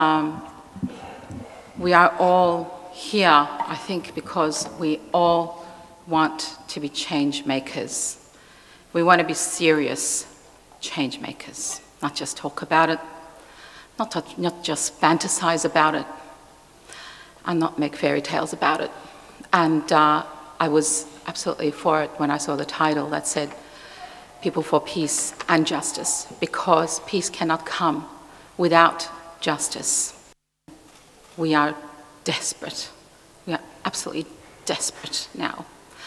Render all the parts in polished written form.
We are all here, I think, because we all want to be change makers. We want to be serious change makers, not just talk about it, not just fantasize about it, and not make fairy tales about it. And I was absolutely for it when I saw the title that said, People for Peace and Justice, because peace cannot come without justice. We are desperate. We are absolutely desperate now.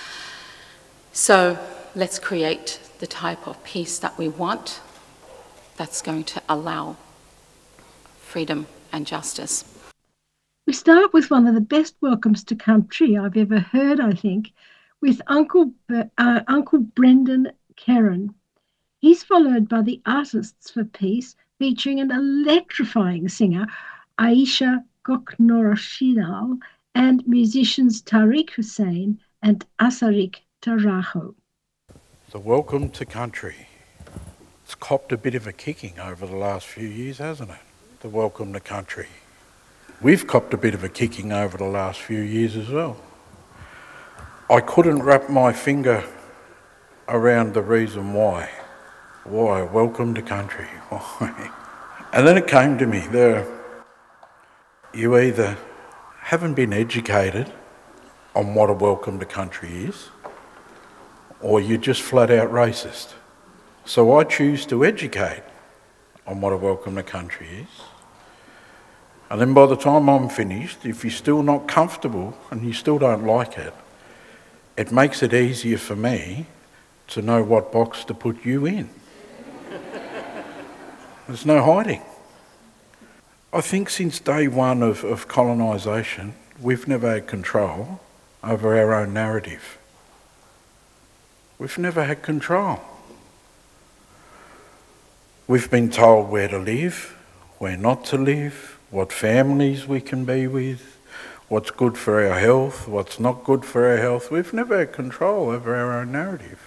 So let's create the type of peace that we want that's going to allow freedom and justice. We start with one of the best welcomes to country I've ever heard, I think, with Uncle Brendan Karen. He's followed by the Artists for Peace, featuring an electrifying singer, Aisha Goknorashidal, and musicians Tariq Hussain and Asarik Tarajo. The welcome to country. It's copped a bit of a kicking over the last few years, hasn't it? The welcome to country. We've copped a bit of a kicking over the last few years as well. I couldn't wrap my finger around the reason why. Why? Welcome to country. Why? And then it came to me, you either haven't been educated on what a welcome to country is, or you're just flat out racist. So I choose to educate on what a welcome to country is. And then by the time I'm finished, if you're still not comfortable and you still don't like it, it makes it easier for me to know what box to put you in. There's no hiding. I think since day one of colonisation, we've never had control over our own narrative. We've never had control. We've been told where to live, where not to live, what families we can be with, what's good for our health, what's not good for our health. We've never had control over our own narrative.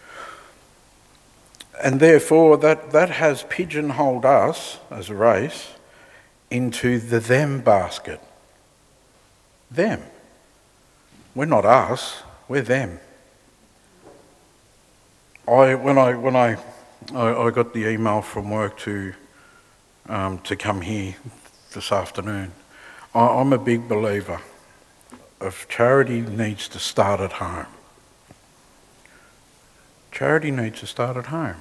And therefore that has pigeonholed us as a race into the them basket. Them. We're not us, we're them. When I got the email from work to come here this afternoon, I'm a big believer of charity needs to start at home. Charity needs to start at home.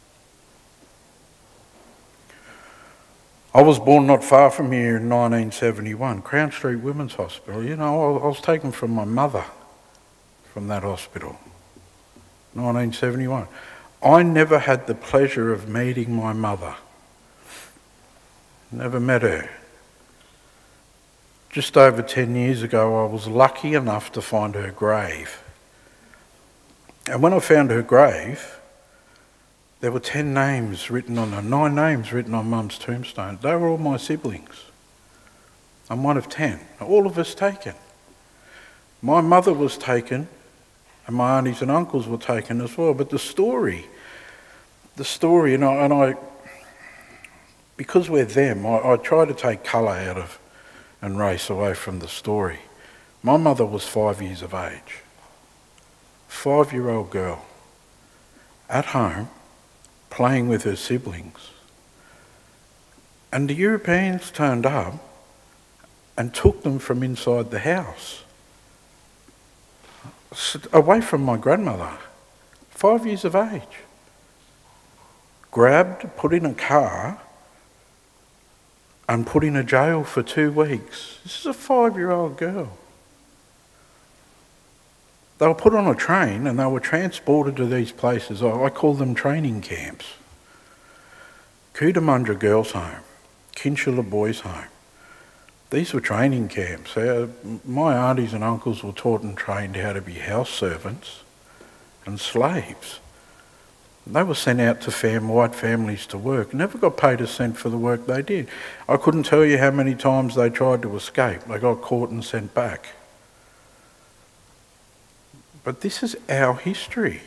I was born not far from here in 1971, Crown Street Women's Hospital. You know, I was taken from my mother from that hospital, 1971. I never had the pleasure of meeting my mother. Never met her. Just over 10 years ago, I was lucky enough to find her grave. And when I found her grave, there were 10 names written on her, 9 names written on Mum's tombstone. They were all my siblings. I'm one of 10. All of us taken. My mother was taken, and my aunties and uncles were taken as well. But the story, and I because we're them, I try to take colour out of and race away from the story. My mother was 5 years of age. 5-year-old girl, at home, playing with her siblings. And the Europeans turned up and took them from inside the house, away from my grandmother, 5 years of age. Grabbed, put in a car, and put in a jail for 2 weeks. This is a 5-year-old girl. They were put on a train and they were transported to these places. I call them training camps. Cootamundra Girls' Home, Kinchela Boys' Home. These were training camps. My aunties and uncles were taught and trained how to be house servants and slaves. They were sent out to white families to work, never got paid a cent for the work they did. I couldn't tell you how many times they tried to escape. They got caught and sent back. But this is our history.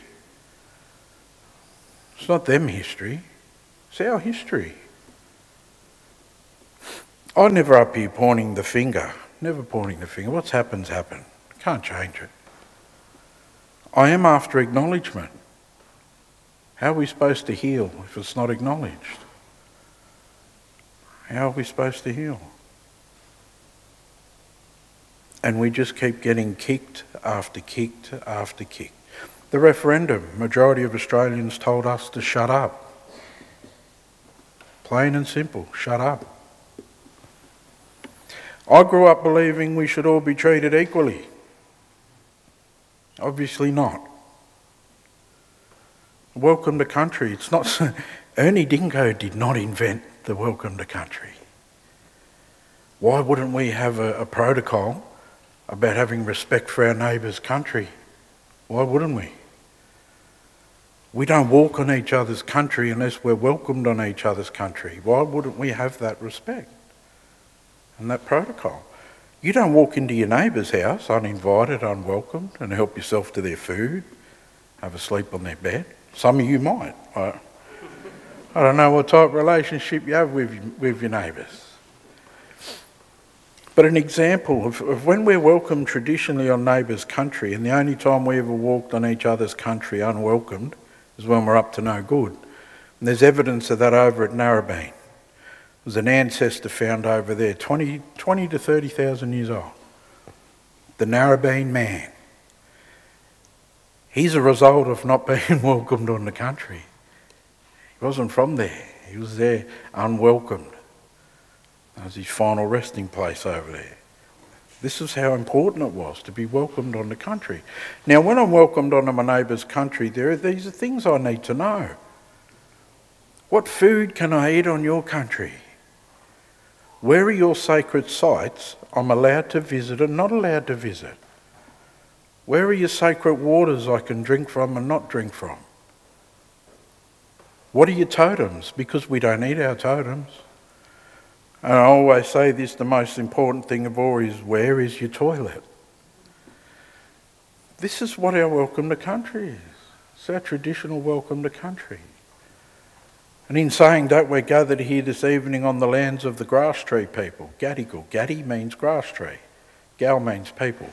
It's not them history, it's our history. I'm never up here pointing the finger. Never pointing the finger. What's happened's happened. Can't change it. I am after acknowledgement. How are we supposed to heal if it's not acknowledged? How are we supposed to heal? And we just keep getting kicked after kicked after kicked. The referendum, majority of Australians told us to shut up. Plain and simple, shut up. I grew up believing we should all be treated equally. Obviously not. Welcome to country. It's not. Ernie Dingo did not invent the welcome to country. Why wouldn't we have a protocol about having respect for our neighbour's country? Why wouldn't we? We don't walk on each other's country unless we're welcomed on each other's country. Why wouldn't we have that respect and that protocol? You don't walk into your neighbour's house uninvited, unwelcomed, and help yourself to their food, have a sleep on their bed. Some of you might. I don't know what type of relationship you have with your neighbours. But an example of when we're welcomed traditionally on neighbours' country, and the only time we ever walked on each other's country unwelcomed is when we're up to no good. And there's evidence of that over at Narrabeen. There's an ancestor found over there, 20 to 30,000 years old. The Narrabeen man. He's a result of not being welcomed on the country. He wasn't from there. He was there unwelcomed. That was his final resting place over there. This is how important it was to be welcomed on the country. Now, when I'm welcomed onto my neighbour's country, these are things I need to know. What food can I eat on your country? Where are your sacred sites I'm allowed to visit and not allowed to visit? Where are your sacred waters I can drink from and not drink from? What are your totems? Because we don't eat our totems. And I always say this, the most important thing of all is, where is your toilet? This is what our welcome to country is. It's our traditional welcome to country. And in saying that, we're gathered here this evening on the lands of the grass tree people, Gadigal. Gadi means grass tree. Gal means people.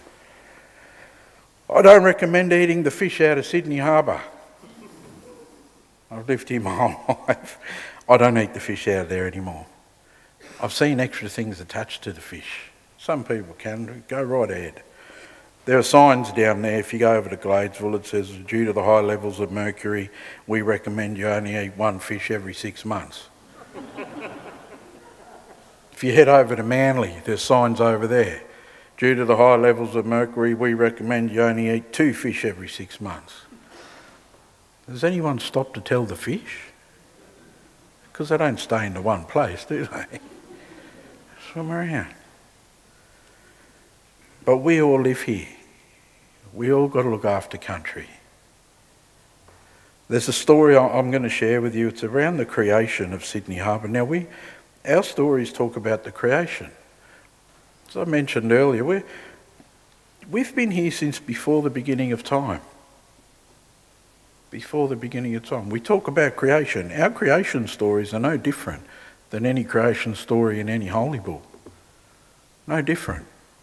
I don't recommend eating the fish out of Sydney Harbour. I've lived here my whole life. I don't eat the fish out of there anymore. I've seen extra things attached to the fish. Some people can. Go right ahead. There are signs down there, if you go over to Gladesville, it says, due to the high levels of mercury, we recommend you only eat one fish every 6 months. If you head over to Manly, there's signs over there. Due to the high levels of mercury, we recommend you only eat 2 fish every 6 months. Does anyone stop to tell the fish? Because they don't stay in the one place, do they? Swim around. But we all live here. We all got to look after country. There's a story I'm going to share with you. It's around the creation of Sydney Harbour. Now, our stories talk about the creation. As I mentioned earlier, we've been here since before the beginning of time. Before the beginning of time. We talk about creation. Our creation stories are no different than any creation story in any holy book. No different.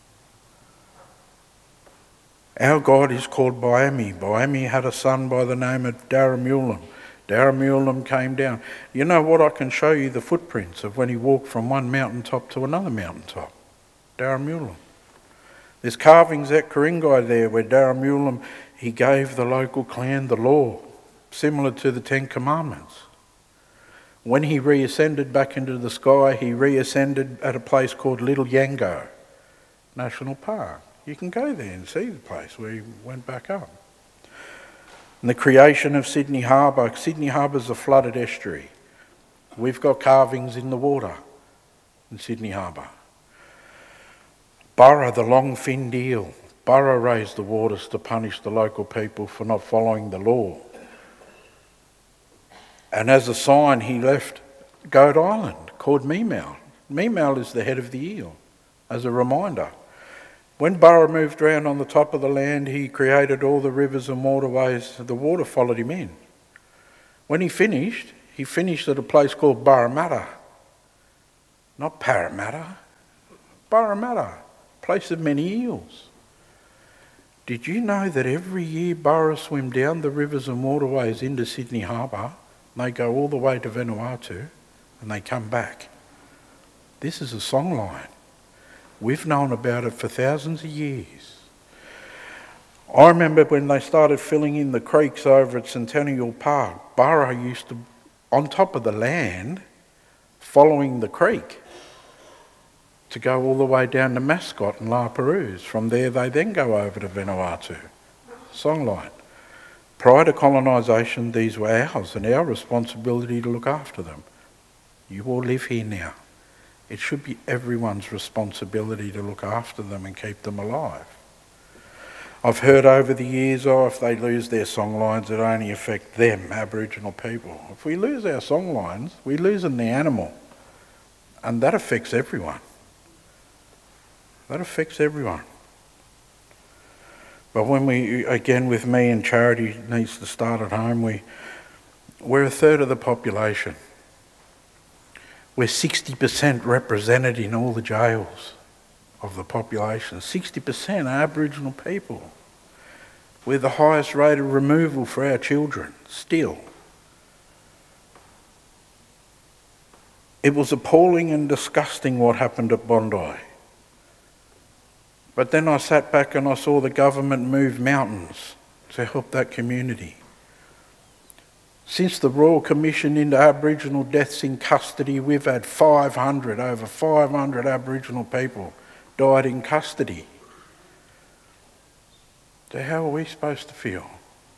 Our God is called Biami. Biami had a son by the name of Daramulum. Daramulum came down. You know what? I can show you the footprints of when he walked from one mountaintop to another mountaintop. Daramulum. There's carvings at Ku-ring-gai there where Daramulum, he gave the local clan the law, similar to the 10 Commandments. When he reascended back into the sky, he reascended at a place called Little Yango National Park. You can go there and see the place where he went back up. And the creation of Sydney Harbour. Sydney Harbour's a flooded estuary. We've got carvings in the water in Sydney Harbour. Burra, the long-finned eel. Burra raised the waters to punish the local people for not following the law. And as a sign, he left Goat Island, called Meemail. Meemail is the head of the eel, as a reminder. When Burra moved around on the top of the land, he created all the rivers and waterways. The water followed him in. When he finished at a place called Parramatta. not Parramatta, Parramatta, place of many eels. Did you know that every year Burra swim down the rivers and waterways into Sydney Harbour? They go all the way to Vanuatu and they come back. This is a songline. We've known about it for thousands of years. I remember when they started filling in the creeks over at Centennial Park, Burra used to, on top of the land, following the creek, to go all the way down to Mascot and La Perouse. From there they then go over to Vanuatu. Songline. Prior to colonisation, these were ours and our responsibility to look after them. You all live here now. It should be everyone's responsibility to look after them and keep them alive. I've heard over the years, if they lose their songlines, it only affects them, Aboriginal people. If we lose our songlines, we're losing the animal. And that affects everyone. That affects everyone. But when we, again with me and charity needs to start at home, we're a third of the population. We're 60% represented in all the jails of the population. 60% are Aboriginal people. We're the highest rate of removal for our children, still. It was appalling and disgusting what happened at Bondi. But then I sat back and I saw the government move mountains to help that community. Since the Royal Commission into Aboriginal deaths in custody, we've had over 500 Aboriginal people died in custody. So how are we supposed to feel?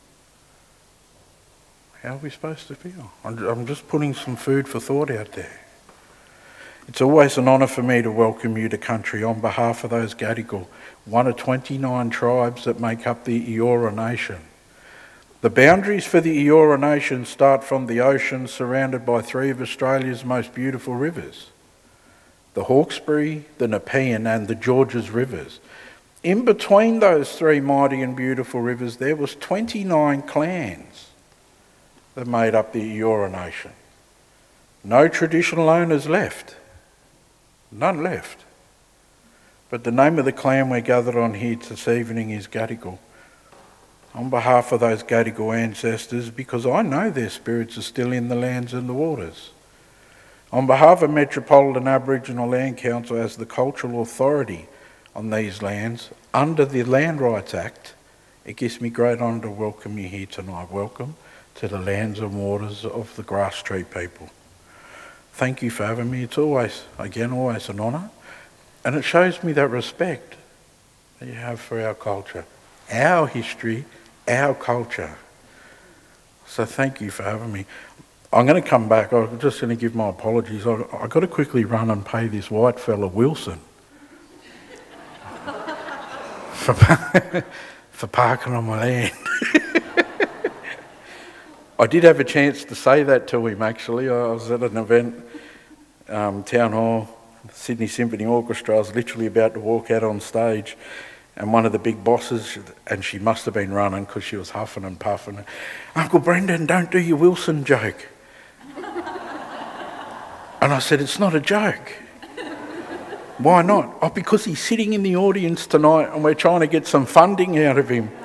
How are we supposed to feel? I'm just putting some food for thought out there. It's always an honour for me to welcome you to country on behalf of those Gadigal, one of 29 tribes that make up the Eora Nation. The boundaries for the Eora Nation start from the ocean surrounded by three of Australia's most beautiful rivers, the Hawkesbury, the Nepean and the Georges rivers. In between those three mighty and beautiful rivers there was 29 clans that made up the Eora Nation. No traditional owners left. None left. But the name of the clan we're gathered on here this evening is Gadigal. On behalf of those Gadigal ancestors, because I know their spirits are still in the lands and the waters. On behalf of Metropolitan Aboriginal Land Council as the cultural authority on these lands, under the Land Rights Act, it gives me great honour to welcome you here tonight. Welcome to the lands and waters of the Grass Street people. Thank you for having me. It's always an honour. And it shows me that respect that you have for our culture, our history, our culture. So thank you for having me. I'm going to come back. I'm just going to give my apologies. I've got to quickly run and pay this white fella Wilson for parking on my land. I did have a chance to say that to him, actually. I was at an event, Town Hall, Sydney Symphony Orchestra. I was literally about to walk out on stage, and one of the big bosses, and she must have been running because she was huffing and puffing, "Uncle Brendan, don't do your Wilson joke." And I said, "It's not a joke." "Why not?" "Oh, because he's sitting in the audience tonight and we're trying to get some funding out of him."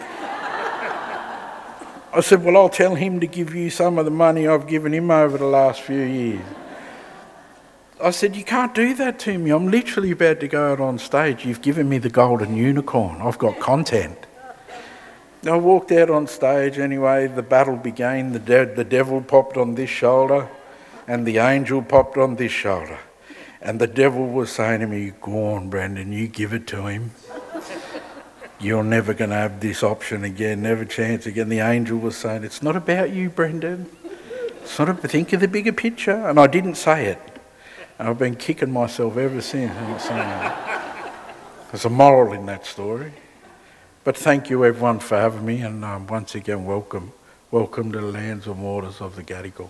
I said, "Well, I'll tell him to give you some of the money I've given him over the last few years." I said, "You can't do that to me. I'm literally about to go out on stage. You've given me the golden unicorn. I've got content." I walked out on stage anyway. The battle began. The devil popped on this shoulder and the angel popped on this shoulder. And the devil was saying to me, "Go on, Brendan, you give it to him. You're never going to have this option again, never chance again." The angel was saying, "It's not about you, Brendan. It's not about, think of the bigger picture." And I didn't say it. And I've been kicking myself ever since. There's a moral in that story. But thank you everyone for having me, and once again welcome to the lands and waters of the Gadigal.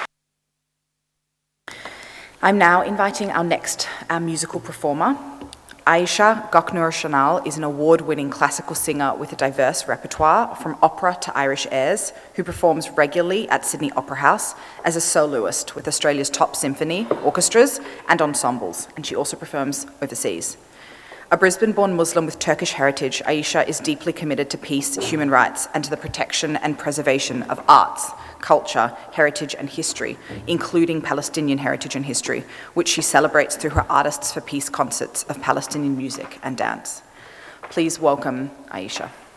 I'm now inviting our next musical performer, Aisha Goknur-Chanal is an award-winning classical singer with a diverse repertoire from opera to Irish airs, who performs regularly at Sydney Opera House as a soloist with Australia's top symphony, orchestras and ensembles, and she also performs overseas. A Brisbane-born Muslim with Turkish heritage, Aisha is deeply committed to peace, human rights, and to the protection and preservation of arts, culture, heritage and history, including Palestinian heritage and history, which she celebrates through her Artists for Peace concerts of Palestinian music and dance. Please welcome Aisha.